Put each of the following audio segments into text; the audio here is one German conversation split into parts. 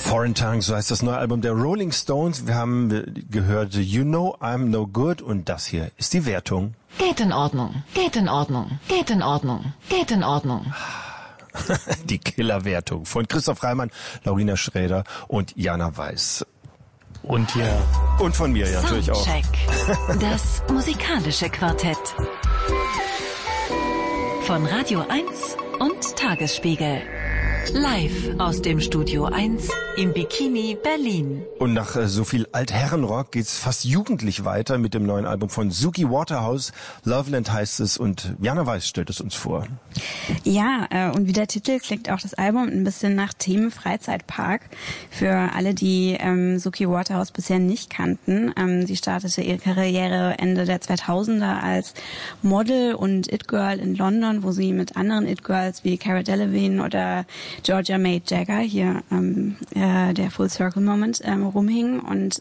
Foreign Tongue, so heißt das neue Album der Rolling Stones. Wir haben gehört You Know I'm No Good und das hier ist die Wertung. Geht in Ordnung, geht in Ordnung, geht in Ordnung, geht in Ordnung. Die Killerwertung von Christoph Reimann, Laurina Schräder und Jana Weiß. Und hier. Und von mir ja, natürlich auch. Soundcheck. Das musikalische Quartett. Von Radio 1 und Tagesspiegel. Live aus dem Studio 1 im Bikini Berlin. Und nach so viel Altherrenrock geht's fast jugendlich weiter mit dem neuen Album von Suki Waterhouse. Loveland heißt es und Jana Weiß stellt es uns vor. Ja, und wie der Titel klingt auch das Album ein bisschen nach Themen Freizeitpark. Für alle, die Suki Waterhouse bisher nicht kannten. Sie startete ihre Karriere Ende der 2000er als Model und It-Girl in London, wo sie mit anderen It-Girls wie Cara Delevingne oder Georgia May Jagger, hier der Full Circle Moment, rumhing und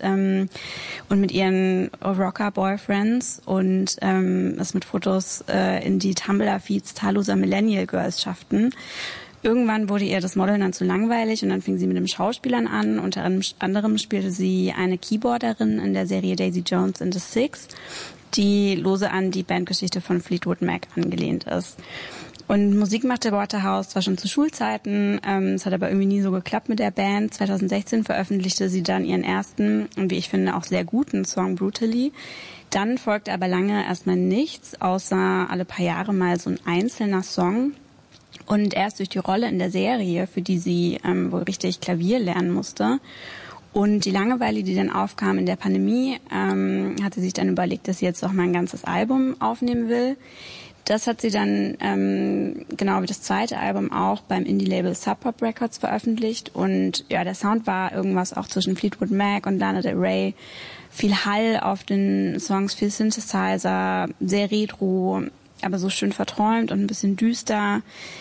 mit ihren Rocker-Boyfriends und es mit Fotos in die Tumblr-Feeds zahlloser Millennial Girls schafften. Irgendwann wurde ihr das Modeln dann zu langweilig und dann fing sie mit dem Schauspielern an. Unter anderem spielte sie eine Keyboarderin in der Serie Daisy Jones and the Six, die lose an die Bandgeschichte von Fleetwood Mac angelehnt ist. Und Musik machte Waterhouse zwar schon zu Schulzeiten, es hat aber irgendwie nie so geklappt mit der Band. 2016 veröffentlichte sie dann ihren ersten und wie ich finde auch sehr guten Song Brutally. Dann folgte aber lange erstmal nichts, außer alle paar Jahre mal so ein einzelner Song. Und erst durch die Rolle in der Serie, für die sie wohl richtig Klavier lernen musste, und die Langeweile, die dann aufkam in der Pandemie, hat sie sich dann überlegt, dass sie jetzt doch mal ein ganzes Album aufnehmen will. Das hat sie dann, genau wie das zweite Album, auch beim Indie-Label Sub Pop Records veröffentlicht. Und ja, der Sound war irgendwas auch zwischen Fleetwood Mac und Lana Del Rey. Viel Hall auf den Songs, viel Synthesizer, sehr retro, aber so schön verträumt und ein bisschen düster.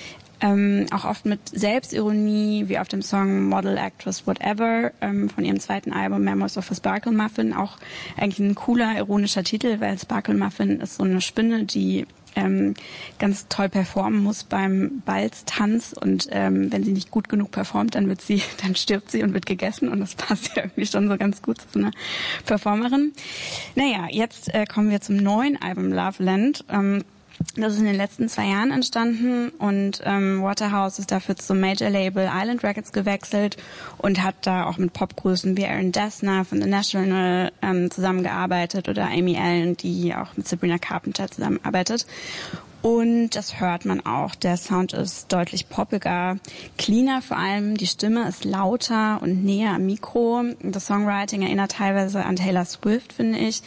Auch oft mit Selbstironie, wie auf dem Song Model, Actress, Whatever von ihrem zweiten Album Memoirs of a Sparkle Muffin. Auch eigentlich ein cooler, ironischer Titel, weil Sparkle Muffin ist so eine Spinne, die ganz toll performen muss beim Balztanz und wenn sie nicht gut genug performt, dann stirbt sie und wird gegessen und das passt ja irgendwie schon so ganz gut zu so einer Performerin. Naja, jetzt kommen wir zum neuen Album Loveland. Das ist in den letzten 2 Jahren entstanden und Waterhouse ist dafür zum Major-Label Island Records gewechselt und hat da auch mit Popgrößen wie Aaron Dessner von The National zusammengearbeitet oder Amy Allen, die auch mit Sabrina Carpenter zusammenarbeitet. Und das hört man auch. Der Sound ist deutlich poppiger, cleaner vor allem. Die Stimme ist lauter und näher am Mikro. Das Songwriting erinnert teilweise an Taylor Swift, finde ich.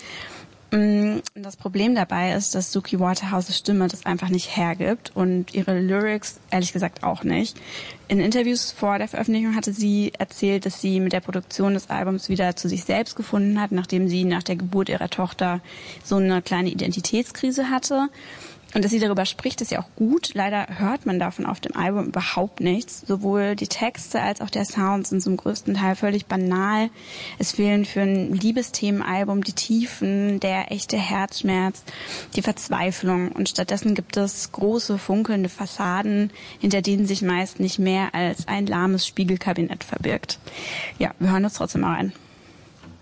Das Problem dabei ist, dass Suki Waterhouses Stimme das einfach nicht hergibt und ihre Lyrics ehrlich gesagt auch nicht. In Interviews vor der Veröffentlichung hatte sie erzählt, dass sie mit der Produktion des Albums wieder zu sich selbst gefunden hat, nachdem sie nach der Geburt ihrer Tochter so eine kleine Identitätskrise hatte. Und dass sie darüber spricht, ist ja auch gut. Leider hört man davon auf dem Album überhaupt nichts. Sowohl die Texte als auch der Sound sind zum größten Teil völlig banal. Es fehlen für ein Liebesthemenalbum die Tiefen, der echte Herzschmerz, die Verzweiflung. Und stattdessen gibt es große, funkelnde Fassaden, hinter denen sich meist nicht mehr als ein lahmes Spiegelkabinett verbirgt. Ja, wir hören uns trotzdem mal rein.